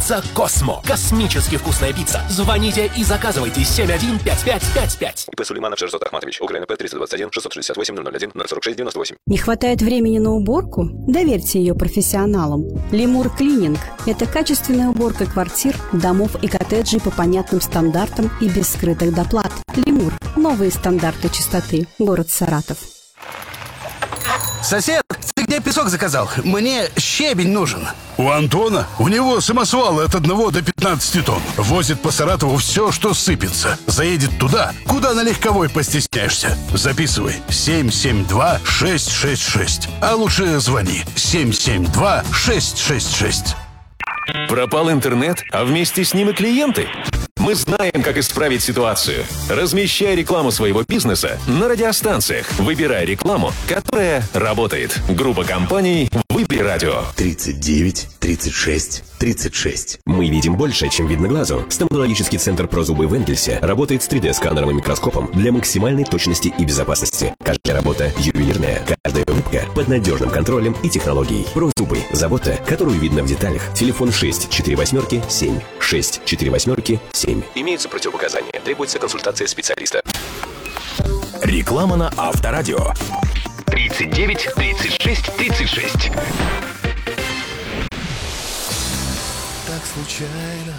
Пицца Космо. Космически вкусная пицца. Звоните и заказывайте 715555. ИП Сулейманов Шерзот Ахматович. УКРНП 321 668 001 046 98. Не хватает времени на уборку? Доверьте ее профессионалам. Лемур Клининг – это качественная уборка квартир, домов и коттеджей по понятным стандартам и без скрытых доплат. Лемур – новые стандарты чистоты. Город Саратов. Сосед, ты где песок заказал? Мне щебень нужен. У Антона? У него самосвалы от 1 до 15 тонн. Возит по Саратову все, что сыпется. Заедет туда, куда на легковой постесняешься. Записывай 772-666. А лучше звони 772-666. Пропал интернет, а вместе с ним и клиенты? Мы знаем, как исправить ситуацию. Размещай рекламу своего бизнеса на радиостанциях. Выбирай рекламу, которая работает. Группа компаний «Выбери радио». 39 36 36. Мы видим больше, чем видно глазу. Стоматологический центр «Прозубы» в Энгельсе работает с 3D-сканером и микроскопом для максимальной точности и безопасности. Каждая работа ювелирная, каждая улыбка под надежным контролем и технологией. «Прозубы» – забота, которую видно в деталях. Телефон 648 7 648 7. Имеются противопоказания. Требуется консультация специалиста. Реклама на Авторадио. 39 36 36. Так случайно